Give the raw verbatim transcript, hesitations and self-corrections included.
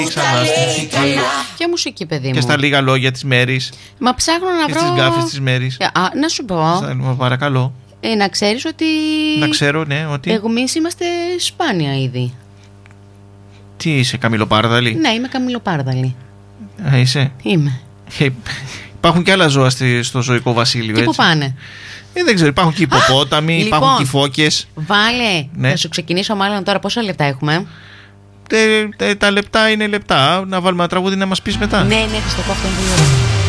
Ξανά στη μουσική. Ποια μουσική, παιδί μου? Και στα λίγα λόγια της Μέρης. Μα ψάχνω να και βρω. Και στις γκάφες της Μέρης. Α, να σου πω. Στα, παρακαλώ. Ε, να ξέρεις ότι. Να ξέρω, ναι, ότι. Εμείς είμαστε σπάνια ήδη. Τι είσαι, καμιλοπάρδαλη? Ναι, είμαι καμιλοπάρδαλη. Α, είσαι. Είμαι. Ε, υπάρχουν και άλλα ζώα στο ζωικό βασίλειο. Και πού πάνε? Ε, δεν ξέρω, υπάρχουν και υποπόταμοι, λοιπόν, υπάρχουν και φώκες. Βάλε, ναι. Θα σου ξεκινήσω μάλλον τώρα. Πόσα λεπτά έχουμε? Τε, τε, τα λεπτά είναι λεπτά. Να βάλουμε ένα τραγούδι να μας πεις μετά. Ναι, ναι, θα στο πω αυτό είναι πολύ ωραίο.